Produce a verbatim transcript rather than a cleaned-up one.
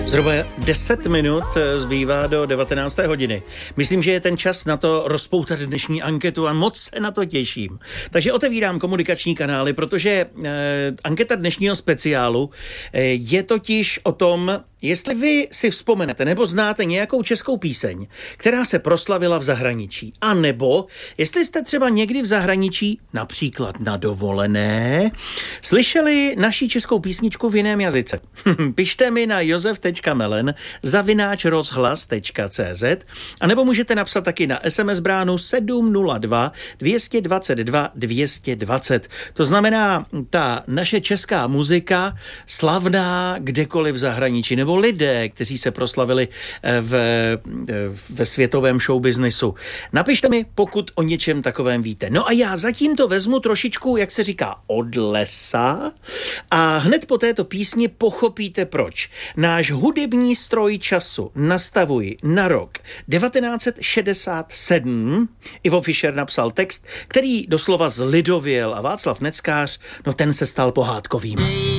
Zhruba deset minut zbývá do devatenácté hodiny. Myslím, že je ten čas na to rozpoutat dnešní anketu a moc se na to těším. Takže otevírám komunikační kanály, protože eh, anketa dnešního speciálu eh, je totiž o tom, jestli vy si vzpomenete nebo znáte nějakou českou píseň, která se proslavila v zahraničí. A nebo jestli jste třeba někdy v zahraničí, například na dovolené, slyšeli naší českou písničku v jiném jazyce. Pište mi na josef tečka melen zavináč rozhlas tečka cé zet a nebo můžete napsat taky na es em es bránu sedm nula dva dvě dva dva dvě dva nula. To znamená, ta naše česká muzika slavná kdekoliv v zahraničí, nebo lidé, kteří se proslavili v, ve světovém showbiznisu. Napište mi, pokud o něčem takovém víte. No a já zatím to vezmu trošičku, jak se říká, od lesa a hned po této písni pochopíte proč. Náš hudební stroj času nastavuji na rok devatenáct set šedesát sedm. Ivo Fischer napsal text, který doslova zlidověl a Václav Neckář, no ten se stal pohádkovým.